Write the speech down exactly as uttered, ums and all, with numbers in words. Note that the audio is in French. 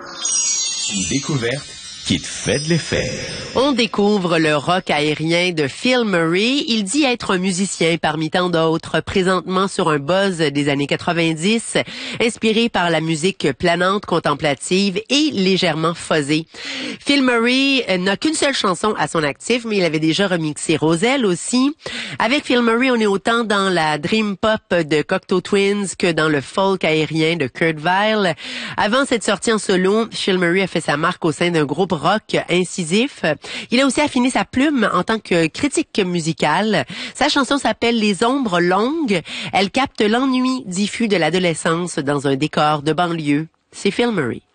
Une découverte qui te fait de l'effet. On découvre le rock aérien de Phil Murray. Il dit être un musicien parmi tant d'autres, présentement sur un buzz des années quatre-vingt-dix, inspiré par la musique planante, contemplative et légèrement fuzzée. Phil Murray n'a qu'une seule chanson à son actif, mais il avait déjà remixé Roselle aussi. Avec Phil Murray, on est autant dans la dream pop de Cocteau Twins que dans le folk aérien de Kurt Weill. Avant cette sortie en solo, Phil Murray a fait sa marque au sein d'un groupe rock incisif. Il a aussi affiné sa plume en tant que critique musical. Sa chanson s'appelle Les ombres longues. Elle capte l'ennui diffus de l'adolescence dans un décor de banlieue. C'est Phil Murray.